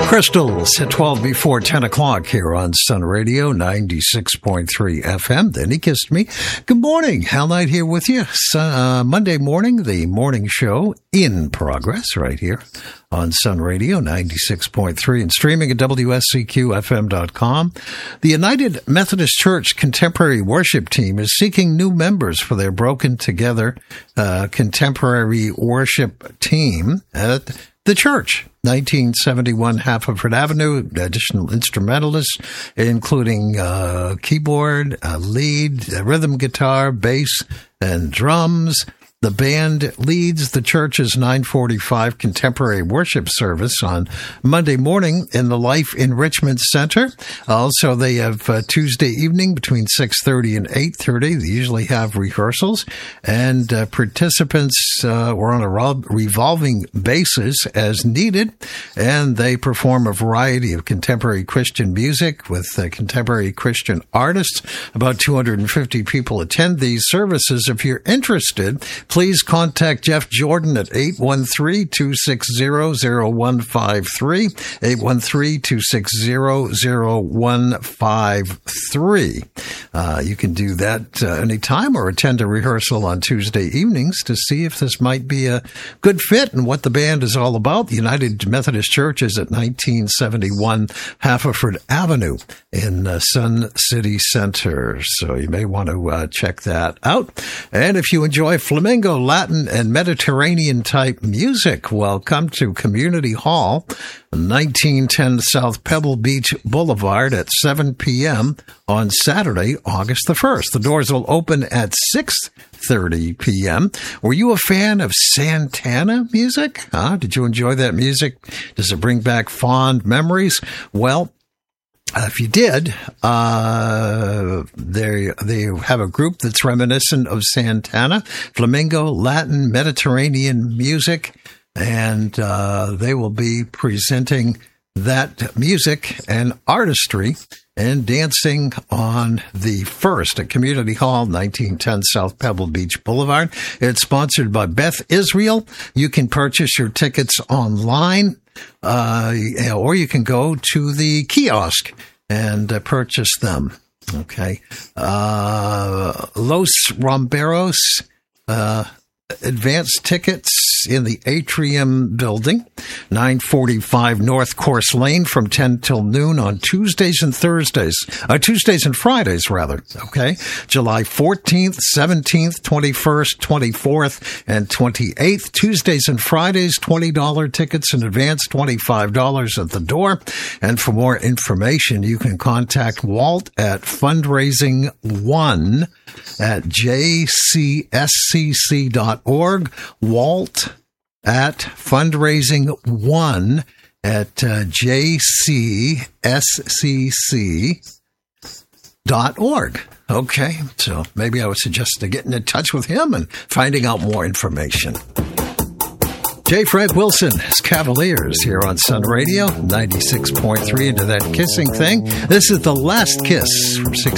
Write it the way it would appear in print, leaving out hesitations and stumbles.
Crystals at 12 before 10 o'clock here on Sun Radio 96.3 FM. Then he kissed me. Good morning. Hal Knight here with you. Monday morning, the morning show in progress right here on Sun Radio 96.3 and streaming at WSCQFM.com. The United Methodist Church Contemporary Worship Team is seeking new members for their broken together contemporary worship team at the church. 1971 Haverford Avenue, additional instrumentalists, including keyboard, lead, rhythm guitar, bass, and drums. The band leads the church's 9:45 contemporary worship service on Monday morning in the Life Enrichment Center. Also, they have Tuesday evening between 6:30 and 8:30. They usually have rehearsals, and participants were on a revolving basis as needed, and they perform a variety of contemporary Christian music with contemporary Christian artists. About 250 people attend these services. If you're interested, please contact Jeff Jordan at 813-260-0153, 813-260-0153. You can do that anytime or attend a rehearsal on Tuesday evenings to see if this might be a good fit and what the band is all about. The United Methodist Church is at 1971 Haverford Avenue in Sun City Center. So you may want to check that out. And if you enjoy flamenco, Latin, and Mediterranean type music, welcome to Community Hall, 1910 South Pebble Beach Boulevard at 7 p.m. on Saturday, August the 1st. The doors will open at 6:30 p.m. Were you a fan of Santana music? Did you enjoy that music? Does it bring back fond memories? Well, if you did, they have a group that's reminiscent of Santana, flamenco, Latin, Mediterranean music, and they will be presenting that music and artistry and dancing on the 1st at Community Hall, 1910 South Pebble Beach Boulevard. It's sponsored by Beth Israel. You can purchase your tickets online, or you can go to the kiosk and purchase them. Okay. Los Romberos, advanced tickets in the Atrium Building, 945 North Course Lane from 10 till noon on Tuesdays and Fridays, rather. Okay. July 14th, 17th, 21st, 24th, and 28th. Tuesdays and Fridays, $20 tickets in advance, $25 at the door. And for more information, you can contact Walt at fundraising1 at jcscc.org. Walt at fundraising1 at jcscc.org. Okay, so maybe I would suggest getting in touch with him and finding out more information. J. Frank Wilson, his Cavaliers here on Sun Radio, 96.3 into that kissing thing. This is The Last Kiss from 16